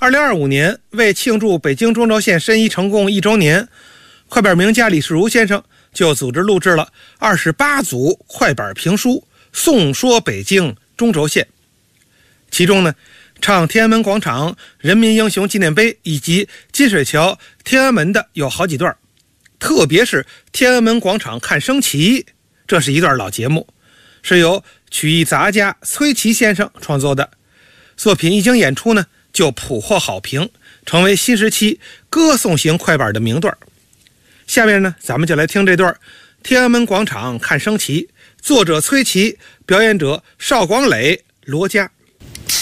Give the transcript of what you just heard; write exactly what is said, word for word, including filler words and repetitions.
二零二五年，为庆祝北京中轴线申遗成功一周年，快板名家李世如先生就组织录制了二十八组快板评书，颂说北京中轴线。其中呢，唱天安门广场人民英雄纪念碑以及金水桥天安门的有好几段，特别是天安门广场看升旗，这是一段老节目，是由曲艺杂家崔琦先生创作的。作品一经演出呢，就普获好评，成为新时期歌颂型快板的名段。下面呢，咱们就来听这段天安门广场看升旗，作者崔琦，表演者邵广磊、罗家。